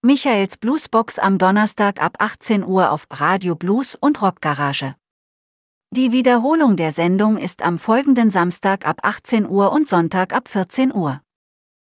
Michaels Bluesbox am Donnerstag ab 18 Uhr auf Radio Blues und Rockgarage. Die Wiederholung der Sendung ist am folgenden Samstag ab 18 Uhr und Sonntag ab 14 Uhr.